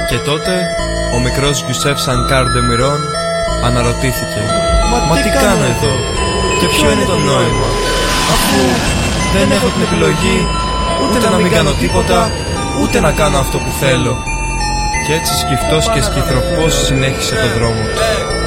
Και τότε ο μικρός Γιουσέφ Σανκάρ Ντεμιρόν αναρωτήθηκε: Μα τι κάνω εδώ και ποιο είναι το νόημα, αφού δεν έχω την επιλογή ούτε να μην κάνω τίποτα, ούτε να κάνω αυτό που θέλω. Και έτσι σκυφτός και σκυθροπός συνέχισε τον δρόμο του.